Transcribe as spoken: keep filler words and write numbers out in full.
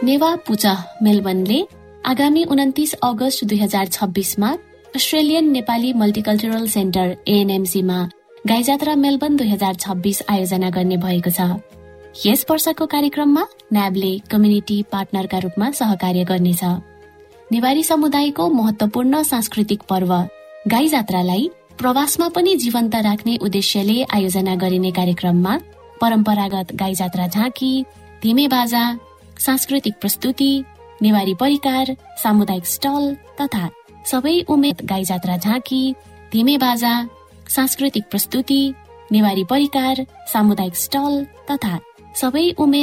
नेवा पूजा मेलबर्नले आगामी उन्तिस अगस्त दुई हजार छब्बिसमा अस्ट्रेलियन नेपाली मल्टिकल्चरल सेन्टर एएनएमसीमा गाई जात्रा मेलबर्न दुई हजार छब्बिस आयोजना गर्ने भएको छ। यस वर्षको कार्यक्रममा न्याबले कम्युनिटी पार्टनरका रूपमा सहकार्य गर्नेछ। नेवारी समुदायको महत्वपूर्ण सांस्कृतिक पर्व गाई जात्रालाई प्रवासमा पनि जीवन्त राख्ने उद्देश्यले आयोजना गरिने कार्यक्रममा परम्परागत गाई जात्रा झाँकी, धिमे बाजा, सांस्कृतिक प्रस्तुति, नेवारी परिकार, सामुदायिक स्टल तथा सबै उमेर गाई जात्रा झाँकी, धिमे बाजा, सांस्कृतिक प्रस्तुति, नेवारी परिकार, सामुदायिक स्टल तथा सबै उमेर